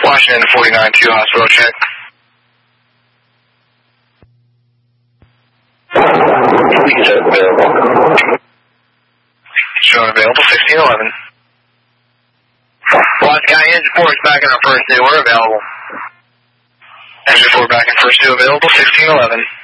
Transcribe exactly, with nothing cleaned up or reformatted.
Washington forty-nine two, hospital check. Showing available, sixteen eleven. Watch Guy, engine four is back in our first two, we're available. Engine four back in first two, available, sixteen eleven.